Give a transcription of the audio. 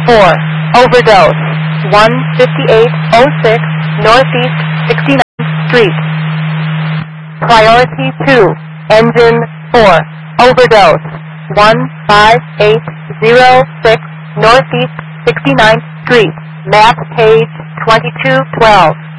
4, overdose, 15806 Northeast 69th Street. Priority 2, engine 4, overdose, 15806 Northeast 69th Street, map page 2212.